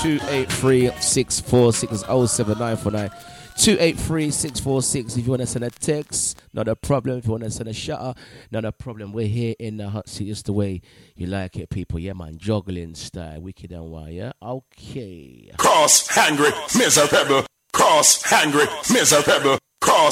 283-646 07949. 283-646. If you want to send a text, not a problem. If you want to send a shout, not a problem. We're here in the hot seat. It's the way you like it, people. Yeah, man. Juggling style. Wicked and wild, yeah? Okay. Cross, hungry, miserable. Cross, hungry, miserable. Cross.